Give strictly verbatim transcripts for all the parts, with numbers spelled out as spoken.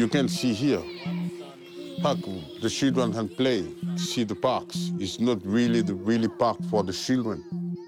you can see here, park, the children can play, see the parks. It's not really the really park for the children.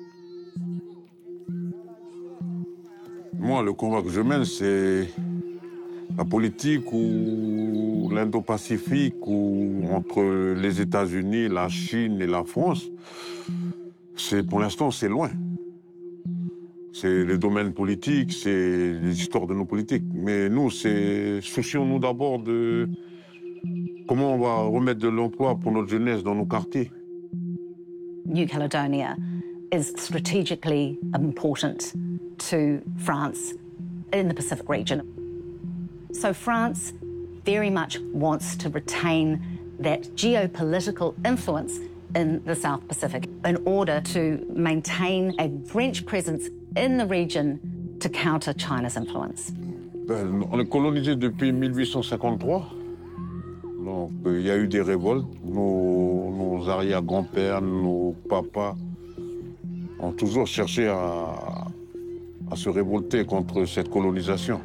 Moi, le combat que je mène, c'est la politique ou l'Indo-Pacifique ou entre les États-Unis, la Chine et la France. C'est, pour l'instant, c'est loin. C'est le domaine politique, c'est les histoires de nos politiques. Mais nous, c'est soucions-nous d'abord de comment on va remettre de l'emploi pour notre jeunesse dans nos quartiers. New Caledonia is strategically important to France in the Pacific region. So France very much wants to retain that geopolitical influence in the South Pacific in order to maintain a French presence in the region to counter China's influence. Ben, on est colonisé depuis mille huit cent cinquante-trois. Donc, il y a eu des révoltes. Nos, nos arrière-grands-pères, nos papas ont toujours cherché à, à se révolter contre cette colonisation.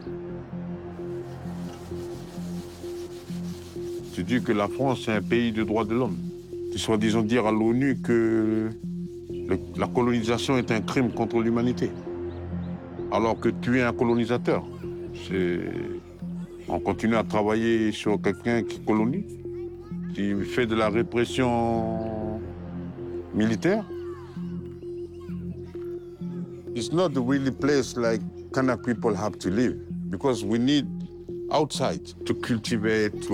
Tu dis que la France est un pays de droits de l'homme. Tu soi-disant dire à l'ONU que le, la colonisation est un crime contre l'humanité. Alors que tu es un colonisateur. C'est... On continue à travailler sur quelqu'un qui colonise, qui fait de la répression militaire. It's not the really place like Kanak people have to live, because we need outside to cultivate.